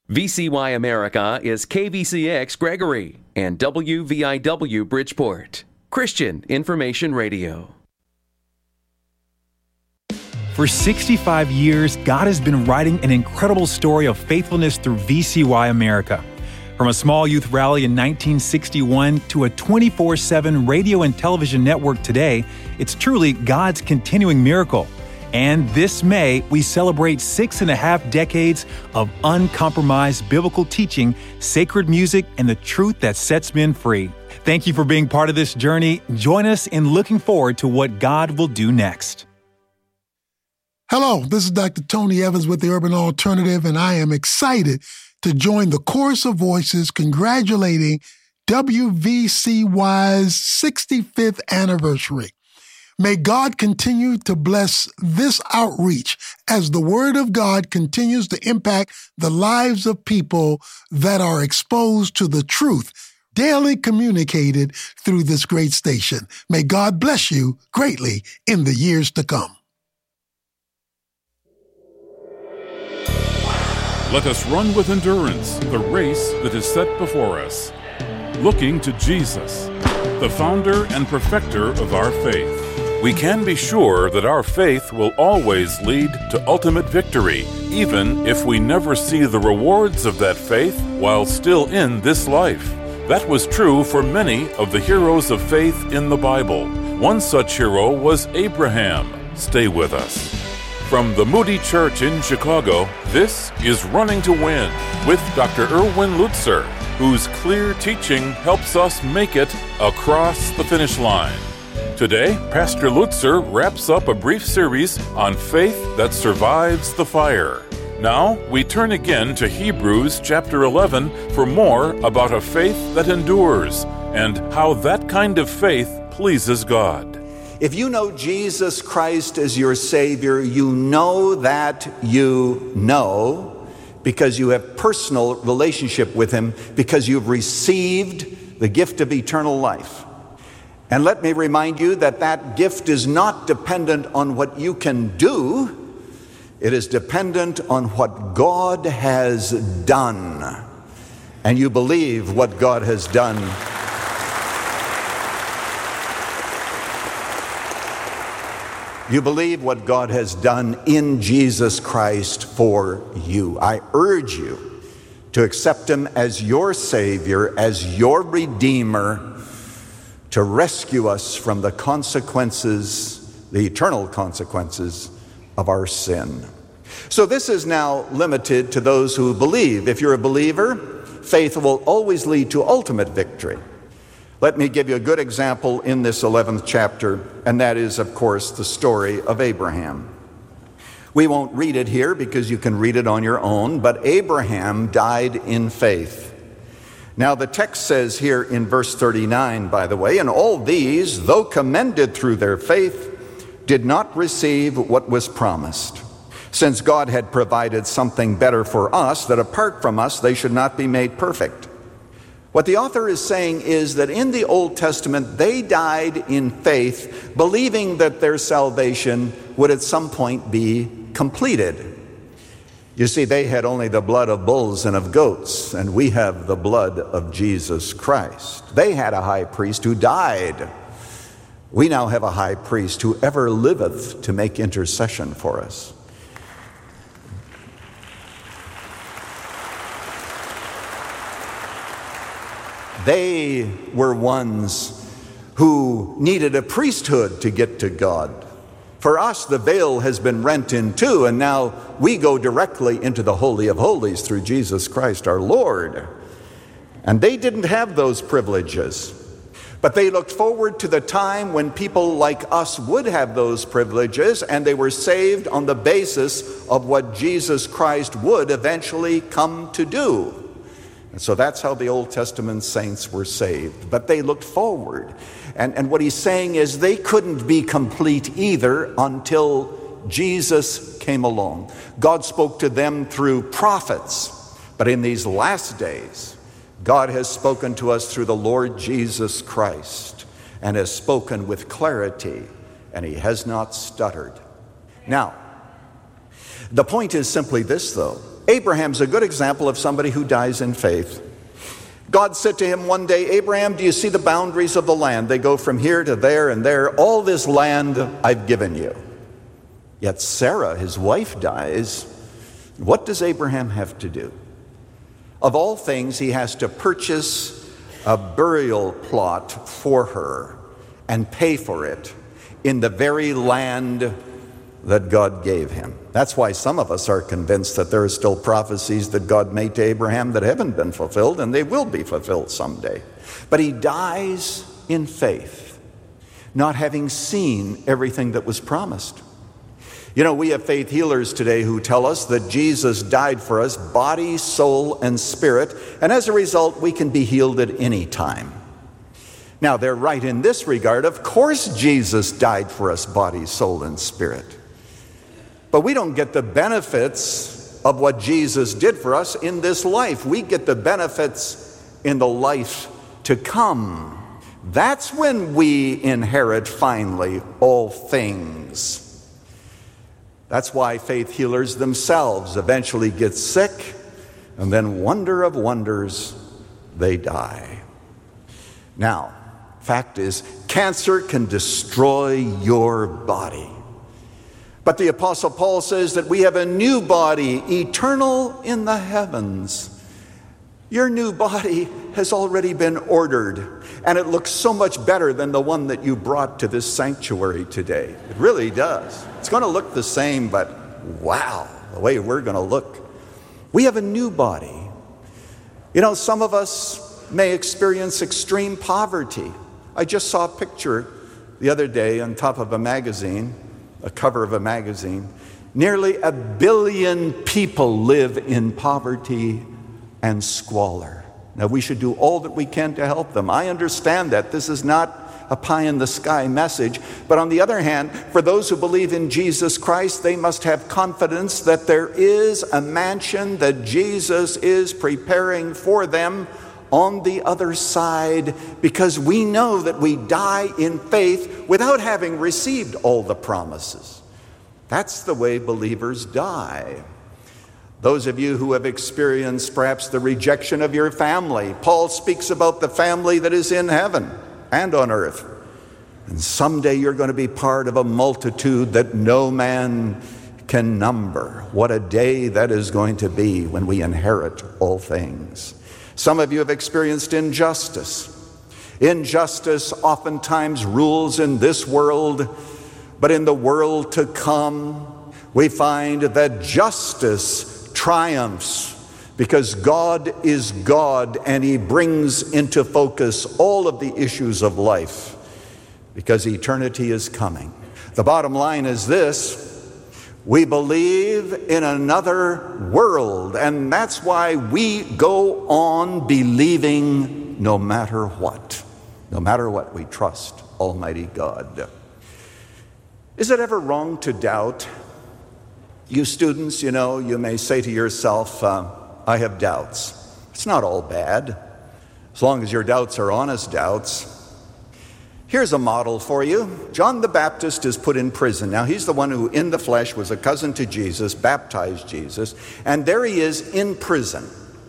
VCY America is KVCX Gregory and WVIW Bridgeport. Christian Information Radio. For 65 years, God has been writing an incredible story of faithfulness through VCY America. From a small youth rally in 1961 to a 24/7 radio and television network today, it's truly God's continuing miracle. And this May, we celebrate 6.5 decades of uncompromised biblical teaching, sacred music, and the truth that sets men free. Thank you for being part of this journey. Join us in looking forward to what God will do next. Hello, this is Dr. Tony Evans with the Urban Alternative, and I am excited to join the chorus of voices congratulating WVCY's 65th anniversary. May God continue to bless this outreach as the Word of God continues to impact the lives of people that are exposed to the truth daily communicated through this great station. May God bless you greatly in the years to come. Let us run with endurance the race that is set before us, looking to Jesus, the founder and perfecter of our faith. We can be sure that our faith will always lead to ultimate victory, even if we never see the rewards of that faith while still in this life. That was true for many of the heroes of faith in the Bible. One such hero was Abraham. Stay with us. From the Moody Church in Chicago, this is Running to Win with Dr. Erwin Lutzer, whose clear teaching helps us make it across the finish line. Today, Pastor Lutzer wraps up a brief series on faith that survives the fire. Now, we turn again to Hebrews chapter 11 for more about a faith that endures and how that kind of faith pleases God. If you know Jesus Christ as your Savior, you know that you know because you have personal relationship with Him, because you've received the gift of eternal life. And let me remind you that that gift is not dependent on what you can do. It is dependent on what God has done. And you believe what God has done. You believe what God has done in Jesus Christ for you. I urge you to accept Him as your Savior, as your Redeemer, to rescue us from the consequences, the eternal consequences of our sin. So this is now limited to those who believe. If you're a believer, faith will always lead to ultimate victory. Let me give you a good example in this 11th chapter, and that is, of course, the story of Abraham. We won't read it here because you can read it on your own, but Abraham died in faith. Now, the text says here in verse 39, by the way, and all these, though commended through their faith, did not receive what was promised, since God had provided something better for us, that apart from us they should not be made perfect. What the author is saying is that in the Old Testament, they died in faith, believing that their salvation would at some point be completed. You see, they had only the blood of bulls and of goats, and we have the blood of Jesus Christ. They had a high priest who died. We now have a high priest who ever liveth to make intercession for us. They were ones who needed a priesthood to get to God. For us, the veil has been rent in two, and now we go directly into the Holy of Holies through Jesus Christ our Lord. And they didn't have those privileges. But they looked forward to the time when people like us would have those privileges, and they were saved on the basis of what Jesus Christ would eventually come to do. And so that's how the Old Testament saints were saved. But they looked forward. And what he's saying is they couldn't be complete either until Jesus came along. God spoke to them through prophets. But in these last days, God has spoken to us through the Lord Jesus Christ and has spoken with clarity, and He has not stuttered. Now, the point is simply this, though. Abraham's a good example of somebody who dies in faith. God said to him one day, Abraham, do you see the boundaries of the land? They go from here to there and there. All this land I've given you. Yet Sarah, his wife, dies. What does Abraham have to do? Of all things, he has to purchase a burial plot for her and pay for it in the very land that God gave him. That's why some of us are convinced that there are still prophecies that God made to Abraham that haven't been fulfilled, and they will be fulfilled someday. But he dies in faith, not having seen everything that was promised. You know, we have faith healers today who tell us that Jesus died for us, body, soul, and spirit, and as a result, we can be healed at any time. Now, they're right in this regard. Of course, Jesus died for us, body, soul, and spirit. But we don't get the benefits of what Jesus did for us in this life. We get the benefits in the life to come. That's when we inherit finally all things. That's why faith healers themselves eventually get sick, and then, wonder of wonders, they die. Now, fact is, cancer can destroy your body. But the Apostle Paul says that we have a new body, eternal in the heavens. Your new body has already been ordered, and it looks so much better than the one that you brought to this sanctuary today. It really does. It's going to look the same, but wow, the way we're going to look. We have a new body. You know, some of us may experience extreme poverty. I just saw a picture the other day on top of a magazine, a cover of a magazine. Nearly 1 billion people live in poverty and squalor. Now, we should do all that we can to help them. I understand that. This is not a pie-in-the-sky message. But on the other hand, for those who believe in Jesus Christ, they must have confidence that there is a mansion that Jesus is preparing for them on the other side, because we know that we die in faith without having received all the promises. That's the way believers die. Those of you who have experienced perhaps the rejection of your family, Paul speaks about the family that is in heaven and on earth. And someday you're going to be part of a multitude that no man can number. What a day that is going to be when we inherit all things. Some of you have experienced injustice. Injustice oftentimes rules in this world, but in the world to come, we find that justice triumphs, because God is God and He brings into focus all of the issues of life, because eternity is coming. The bottom line is this: we believe in another world, and that's why we go on believing no matter what. No matter what, we trust Almighty God. Is it ever wrong to doubt? You students, you know, you may say to yourself, I have doubts. It's not all bad, as long as your doubts are honest doubts. Here's a model for you. John the Baptist is put in prison. Now, he's the one who, in the flesh, was a cousin to Jesus, baptized Jesus, and there he is in prison.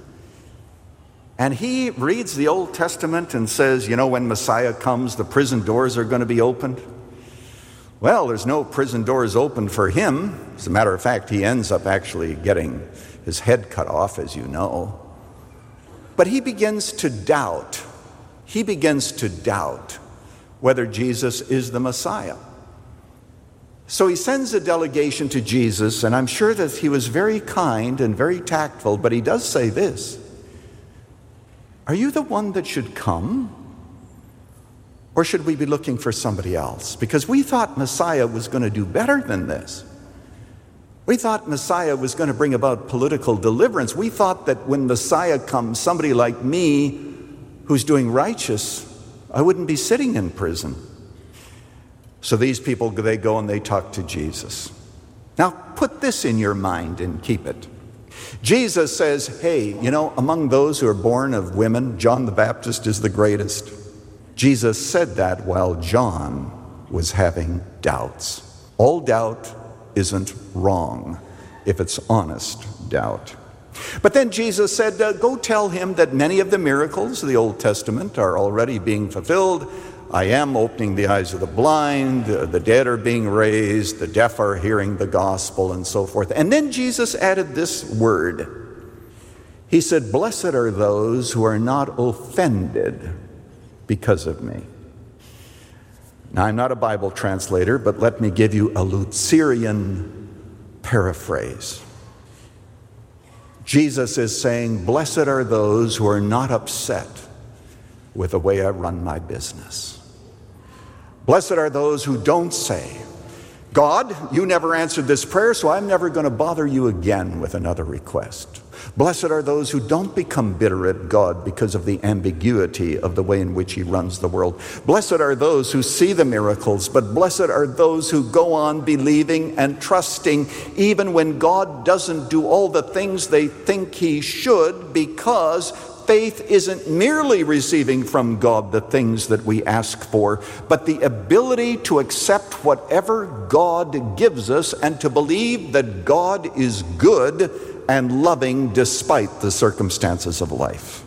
And he reads the Old Testament and says, you know, when Messiah comes, the prison doors are going to be opened. Well, there's no prison doors open for him. As a matter of fact, he ends up actually getting his head cut off, as you know. But he begins to doubt. He begins to doubt whether Jesus is the Messiah. So he sends a delegation to Jesus, and I'm sure that he was very kind and very tactful, but he does say this: are you the one that should come? Or should we be looking for somebody else? Because we thought Messiah was going to do better than this. We thought Messiah was going to bring about political deliverance. We thought that when Messiah comes, somebody like me who's doing righteous, I wouldn't be sitting in prison. So these people, they go and they talk to Jesus. Now, put this in your mind and keep it. Jesus says, hey, you know, among those who are born of women, John the Baptist is the greatest. Jesus said that while John was having doubts. All doubt isn't wrong if it's honest doubt. But then Jesus said, go tell him that many of the miracles of the Old Testament are already being fulfilled. I am opening the eyes of the blind, the dead are being raised, the deaf are hearing the gospel, and so forth. And then Jesus added this word. He said, blessed are those who are not offended because of me. Now, I'm not a Bible translator, but let me give you a Lutheran paraphrase. Jesus is saying, blessed are those who are not upset with the way I run my business. Blessed are those who don't say, God, you never answered this prayer, so I'm never going to bother you again with another request. Blessed are those who don't become bitter at God because of the ambiguity of the way in which he runs the world. Blessed are those who see the miracles, but blessed are those who go on believing and trusting even when God doesn't do all the things they think he should, because faith isn't merely receiving from God the things that we ask for, but the ability to accept whatever God gives us and to believe that God is good and loving despite the circumstances of life.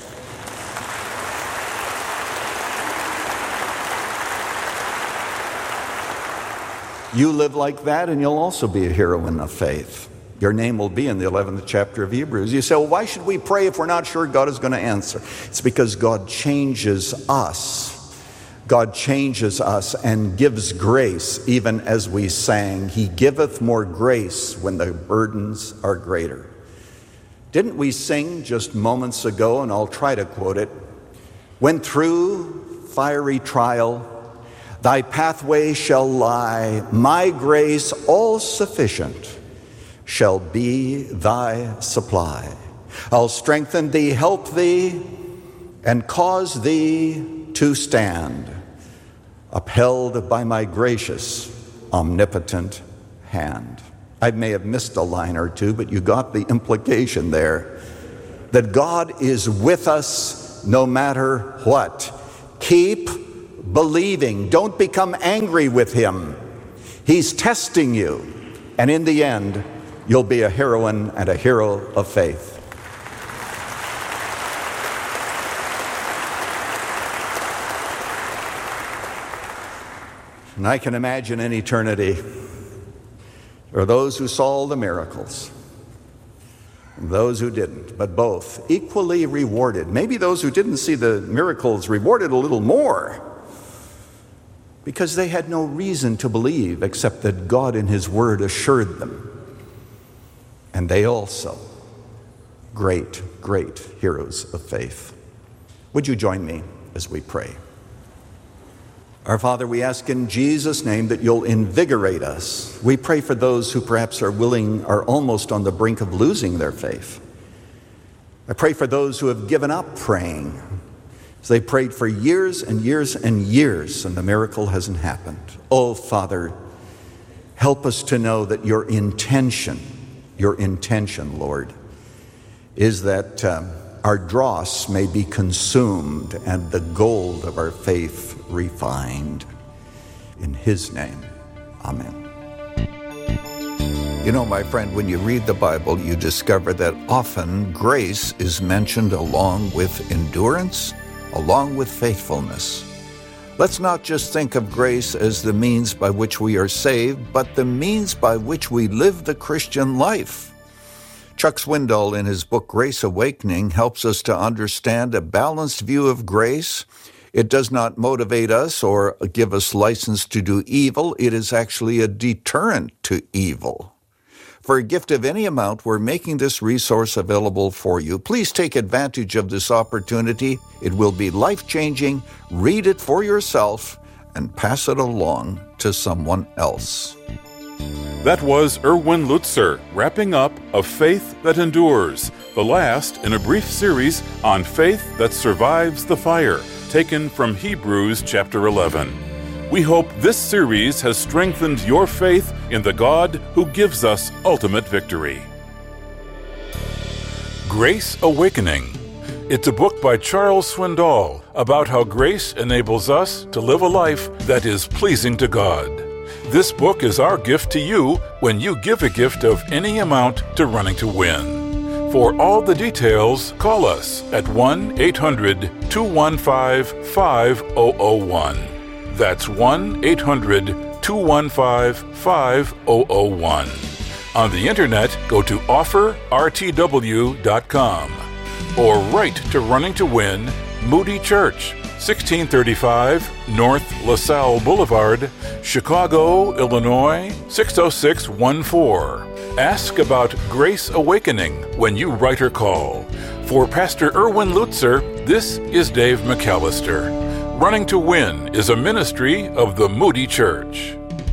You live like that and you'll also be a heroine of faith. Your name will be in the 11th chapter of Hebrews. You say, well, why should we pray if we're not sure God is going to answer? It's because God changes us. God changes us and gives grace, even as we sang, he giveth more grace when the burdens are greater. Didn't we sing just moments ago, and I'll try to quote it, when through fiery trial thy pathway shall lie, my grace all sufficient shall be thy supply. I'll strengthen thee, help thee, and cause thee to stand, upheld by my gracious, omnipotent hand. I may have missed a line or two, but you got the implication there, that God is with us no matter what. Keep believing. Don't become angry with him. He's testing you, and in the end, you'll be a heroine and a hero of faith. And I can imagine in eternity, there are those who saw the miracles and those who didn't, but both equally rewarded. Maybe those who didn't see the miracles rewarded a little more because they had no reason to believe except that God in his word assured them. And they also, great, great heroes of faith. Would you join me as we pray? Our Father, we ask in Jesus' name that you'll invigorate us. We pray for those who perhaps are almost on the brink of losing their faith. I pray for those who have given up praying. So they prayed for years and years and years, and the miracle hasn't happened. Oh, Father, help us to know that your intention, Lord, is that our dross may be consumed and the gold of our faith refined. In his name, amen. You know, my friend, when you read the Bible, you discover that often grace is mentioned along with endurance, along with faithfulness. Let's not just think of grace as the means by which we are saved, but the means by which we live the Christian life. Chuck Swindoll, in his book Grace Awakening, helps us to understand a balanced view of grace. It does not motivate us or give us license to do evil. It is actually a deterrent to evil. For a gift of any amount, we're making this resource available for you. Please take advantage of this opportunity. It will be life-changing. Read it for yourself and pass it along to someone else. That was Erwin Lutzer, wrapping up A Faith That Endures, the last in a brief series on faith that survives the fire, taken from Hebrews chapter 11. We hope this series has strengthened your faith in the God who gives us ultimate victory. Grace Awakening. It's a book by Charles Swindoll about how grace enables us to live a life that is pleasing to God. This book is our gift to you when you give a gift of any amount to Running to Win. For all the details, call us at 1-800-215-5001. That's 1-800-215-5001. On the internet, go to offerrtw.com or write to Running to Win, Moody Church, 1635 North LaSalle Boulevard, Chicago, Illinois, 60614. Ask about Grace Awakening when you write or call. For Pastor Erwin Lutzer, this is Dave McAllister. Running to Win is a ministry of the Moody Church.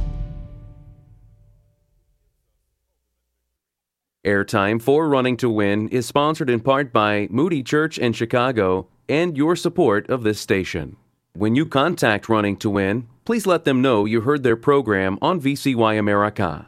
Airtime for Running to Win is sponsored in part by Moody Church in Chicago and your support of this station. When you contact Running to Win, please let them know you heard their program on VCY America.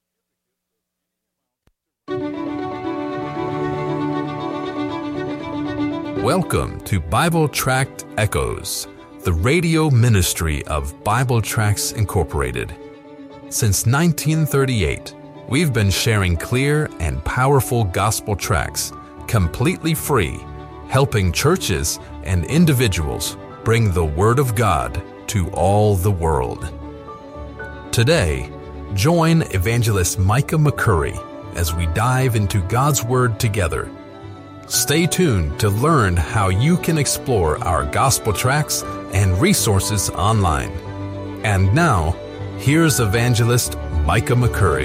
Welcome to Bible Tract Echoes, the radio ministry of Bible Tracts Incorporated. Since 1938, we've been sharing clear and powerful gospel tracts, completely free, helping churches and individuals bring the Word of God to all the world. Today, join Evangelist Micah McCurry as we dive into God's Word together. Stay tuned to learn how you can explore our gospel tracts and resources online. And now, here's Evangelist Micah McCurry.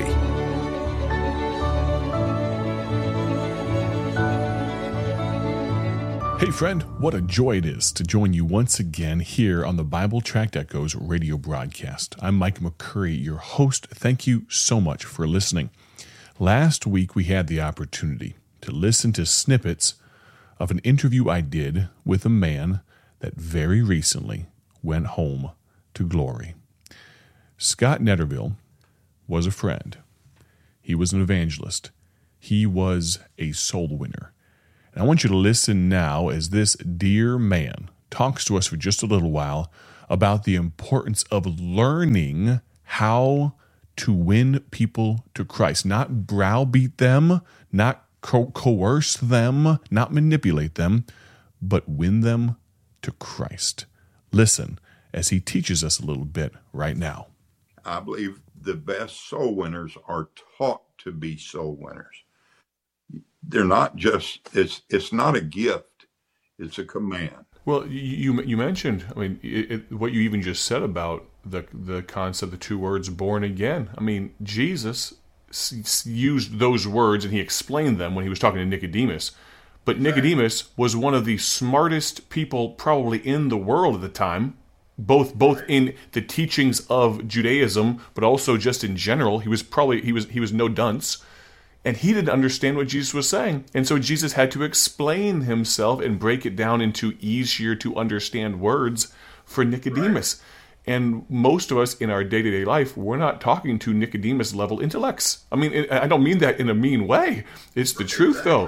Hey friend, what a joy it is to join you once again here on the Bible Tract Echoes radio broadcast. I'm Mike McCurry, your host. Thank you so much for listening. Last week we had the opportunity to listen to snippets of an interview I did with a man that very recently went home to glory. Scott Netterville was a friend. He was an evangelist. He was a soul winner. And I want you to listen now as this dear man talks to us for just a little while about the importance of learning how to win people to Christ, not browbeat them, not coerce them, not manipulate them, but win them to Christ. Listen as he teaches us a little bit right now. I believe the best soul winners are taught to be soul winners. They're not just, it's not a gift, it's a command. Well, you mentioned, I mean, what you even just said about the concept, the two words, born again. I mean, Jesus used those words and he explained them when he was talking to Nicodemus. But Nicodemus was one of the smartest people probably in the world at the time, both in the teachings of Judaism, but also just in general. He was no dunce. And he didn't understand what Jesus was saying. And so Jesus had to explain himself and break it down into easier to understand words for Nicodemus. Right. And most of us in our day-to-day life, we're not talking to Nicodemus-level intellects. I mean, I don't mean that in a mean way. It's the truth, though.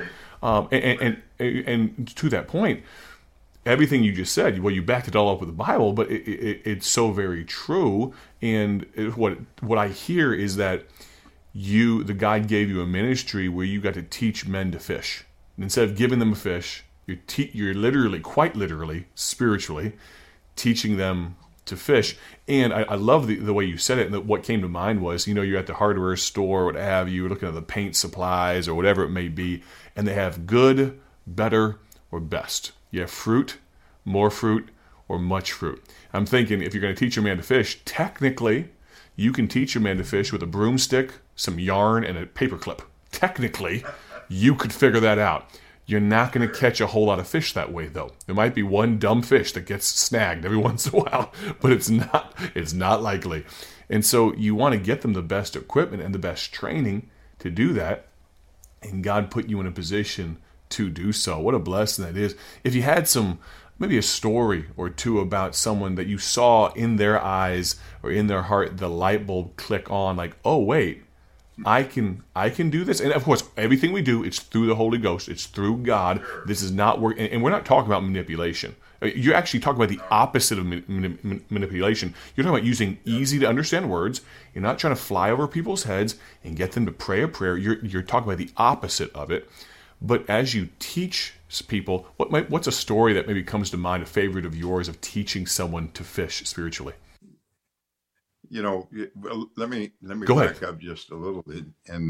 And to that point, everything you just said, well, you backed it all up with the Bible, but it's so very true. And what I hear is that the God gave you a ministry where you got to teach men to fish. And instead of giving them a fish, you're literally, quite literally, spiritually, teaching them to fish. And I love the way you said it. And what came to mind was, you're at the hardware store, what have you, looking at the paint supplies or whatever it may be, and they have good, better, or best. You have fruit, more fruit, or much fruit. I'm thinking if you're going to teach a man to fish, technically, you can teach a man to fish with a broomstick, some yarn, and a paperclip. Technically, you could figure that out. You're not going to catch a whole lot of fish that way, though. There might be one dumb fish that gets snagged every once in a while, but it's not likely. And so you want to get them the best equipment and the best training to do that, and God put you in a position to do so. What a blessing that is. If you had maybe a story or two about someone that you saw in their eyes or in their heart, the light bulb click on, like, oh, wait, I can do this. And of course, everything we do, it's through the Holy Ghost. It's through God. This is not work. And we're not talking about manipulation. You're actually talking about the opposite of manipulation. You're talking about using easy to understand words. You're not trying to fly over people's heads and get them to pray a prayer. You're talking about the opposite of it. But as you teach people, what's a story that maybe comes to mind, a favorite of yours, of teaching someone to fish spiritually? Well, let me Go back ahead. up just a little bit, and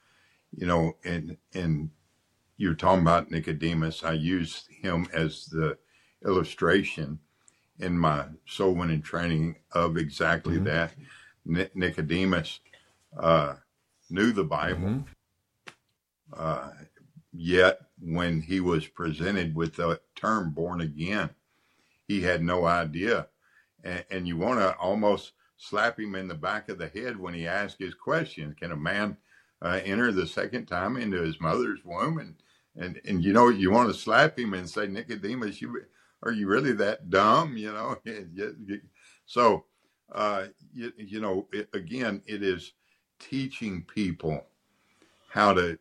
and you're talking about Nicodemus. I used him as the illustration in my soul winning training of exactly that. Nicodemus knew the Bible, yet when he was presented with the term born again, he had no idea. And you want to almost slap him in the back of the head when he asks his question. Can a man enter the second time into his mother's womb? And you want to slap him and say, Nicodemus, are you really that dumb? So, again, it is teaching people how to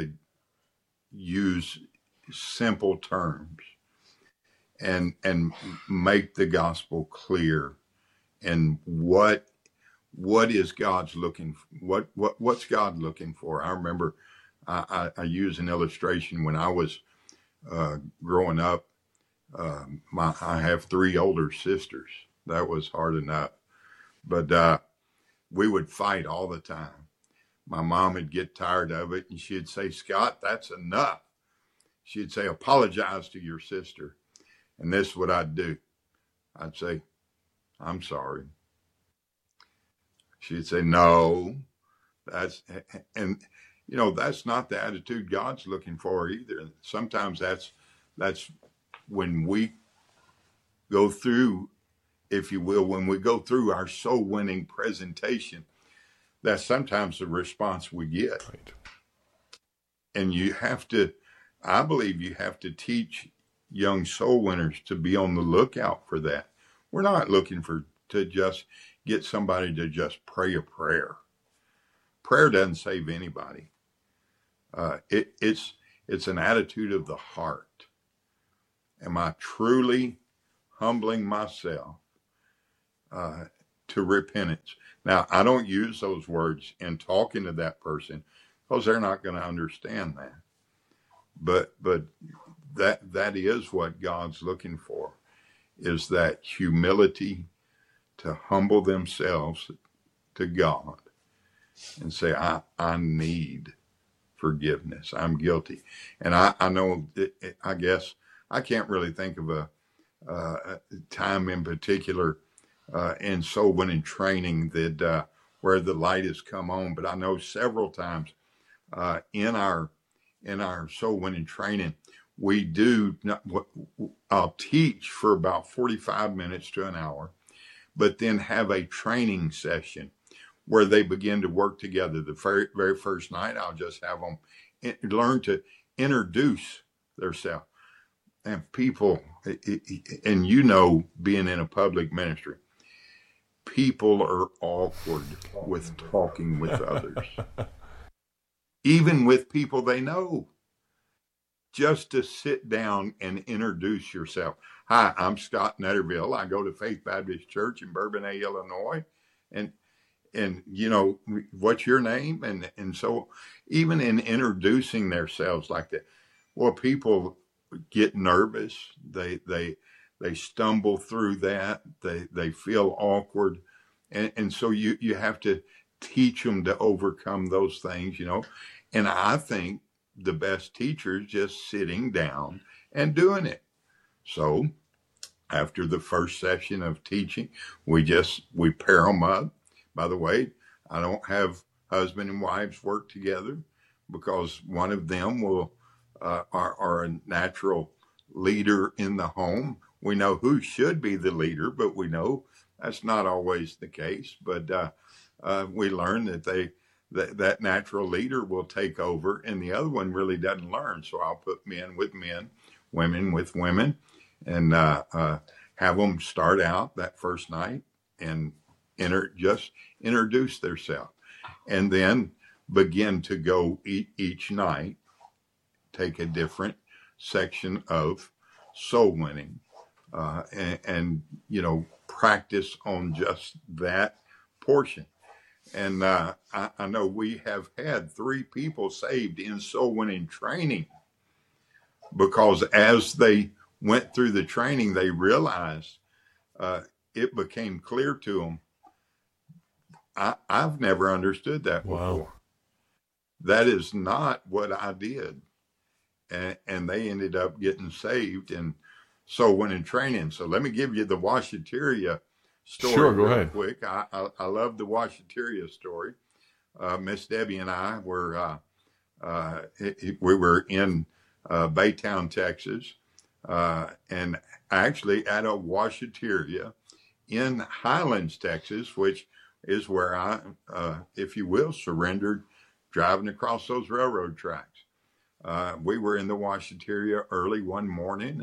use simple terms and make the gospel clear, and what is God's looking for, what's God looking for. I remember I use an illustration when I was growing up. I have 3 older sisters. That was hard enough, but we would fight all the time. My mom would get tired of it, and she'd say, Scott, that's enough. She'd say, apologize to your sister. And this is what I'd do. I'd say, I'm sorry. She'd say, no, that's not the attitude God's looking for either. Sometimes that's when we go through, if you will, when we go through our soul winning presentation, that's sometimes the response we get. Right. And I believe you have to teach young soul winners to be on the lookout for that. We're not looking to just get somebody to just pray a prayer. Prayer doesn't save anybody. It's an attitude of the heart. Am I truly humbling myself to repentance? Now, I don't use those words in talking to that person because they're not going to understand that. But that is what God's looking for, is that humility to humble themselves to God and say, I need forgiveness. I'm guilty. And I know, I guess I can't really think of a time in particular in soul winning training that where the light has come on, but I know several times in our soul winning training, I'll teach for about 45 minutes to an hour, but then have a training session where they begin to work together. The very first night, I'll just have them learn to introduce themselves. And people, and being in a public ministry, people are awkward with talking with others, even with people they know. Just to sit down and introduce yourself. Hi, I'm Scott Netterville. I go to Faith Baptist Church in Bourbonnais, Illinois. And what's your name? And so even in introducing themselves like that, well, people get nervous. They stumble through that. They feel awkward. And so you have to teach them to overcome those things, And I think the best teacher is just sitting down and doing it. So after the first session of teaching, we pair them up. By the way, I don't have husband and wives work together because one of them are a natural leader in the home. We know who should be the leader, but we know that's not always the case. But we learn that that natural leader will take over, and the other one really doesn't learn. So I'll put men with men, women with women, and have them start out that first night and just introduce themselves, and then begin to go each night, take a different section of soul winning, and practice on just that portion. And I know we have had 3 people saved in soul winning training because as they went through the training, they realized it became clear to them, I've never understood that before. Wow. That is not what I did. And they ended up getting saved. And so when in training, so let me give you the Washateria story. Sure, go real ahead. Quick. I love the Washateria story. Miss Debbie and I were, we were in Baytown, Texas, and actually at a Washateria in Highlands, Texas, which is where I, if you will, surrendered driving across those railroad tracks. We were in the Washateria early one morning,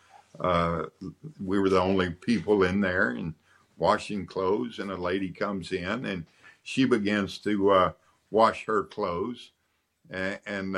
and we were the only people in there and washing clothes, and a lady comes in and she begins to wash her clothes, and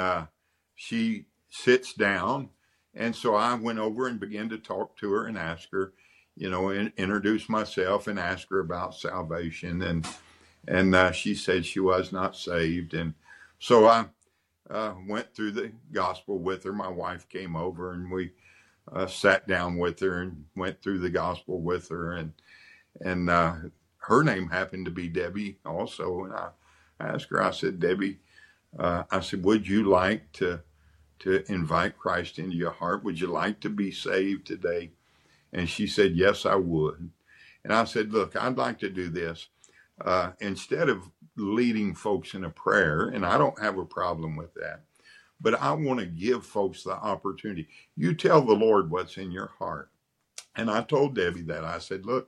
she sits down. And so I went over and began to talk to her and ask her, introduce myself and ask her about salvation. And she said she was not saved. And so I went through the gospel with her. My wife came over and we sat down with her and went through the gospel with her. And her name happened to be Debbie also. And I asked her, I said, Debbie, I said, would you like to invite Christ into your heart? Would you like to be saved today? And she said, yes, I would. And I said, look, I'd like to do this. Instead of leading folks in a prayer, and I don't have a problem with that, but I want to give folks the opportunity. You tell the Lord what's in your heart. And I told Debbie that. I said, look,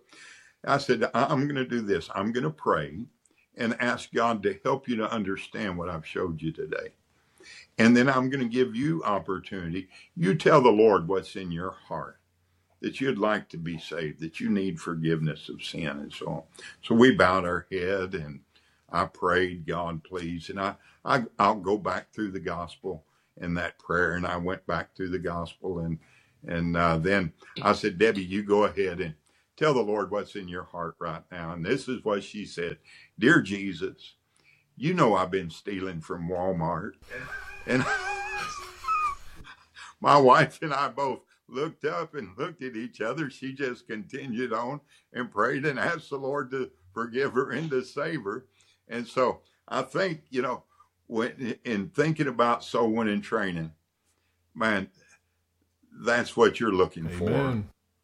I'm going to do this. I'm going to pray and ask God to help you to understand what I've showed you today. And then I'm going to give you opportunity. You tell the Lord what's in your heart, that you'd like to be saved, that you need forgiveness of sin and so on. So we bowed our head and I prayed, God, please. And I'll go back through the gospel in that prayer. And I went back through the gospel. And then I said, Debbie, you go ahead and tell the Lord what's in your heart right now. And this is what she said. Dear Jesus, you know I've been stealing from Walmart. And my wife and I both looked up and looked at each other. She just continued on and prayed and asked the Lord to forgive her and to save her. And so I think, when in thinking about soul winning training, man, that's what you're looking for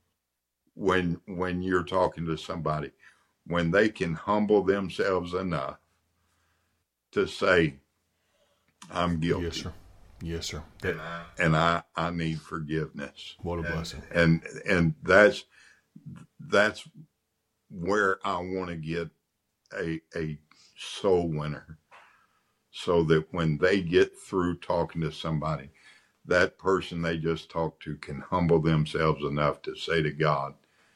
when you're talking to somebody, when they can humble themselves enough to say, I'm guilty. Yes, sir. Yes, sir. And I need forgiveness. What a blessing. And that's where I want to get a soul winner, so that when they get through talking to somebody, that person they just talked to can humble themselves enough to say to God,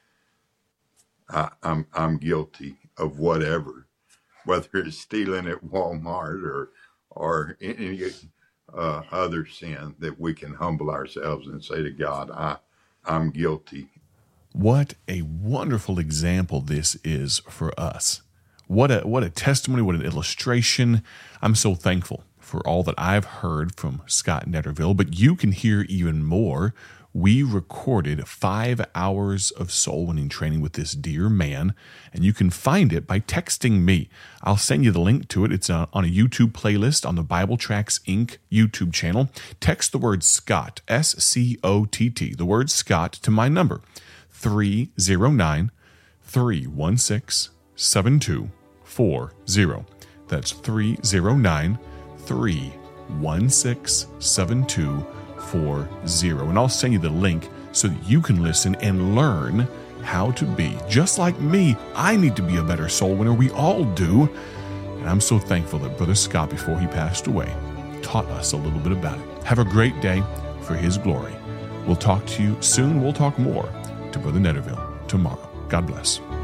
I'm guilty of whatever, whether it's stealing at Walmart or any other sin, that we can humble ourselves and say to God, I'm guilty. What a wonderful example this is for us. What a testimony, what an illustration. I'm so thankful for all that I've heard from Scott Netterville, but you can hear even more. We recorded 5 hours of soul winning training with this dear man, and you can find it by texting me. I'll send you the link to it. It's on a YouTube playlist on the Bible Tracks Inc. YouTube channel. Text the word Scott, S-C-O-T-T, the word Scott, to my number, 309-316-7240. That's 309-316-7240. And I'll send you the link so that you can listen and learn how to be. Just like me, I need to be a better soul winner. We all do. And I'm so thankful that Brother Scott, before he passed away, taught us a little bit about it. Have a great day for his glory. We'll talk to you soon. We'll talk more to Brother Netterville tomorrow. God bless.